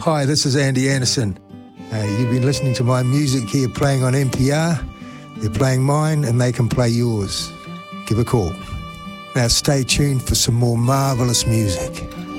Hi, this is Andy Anderson. You've been listening to my music here playing on NPR. They're playing mine and they can play yours. Give a call. Now stay tuned for some more marvellous music.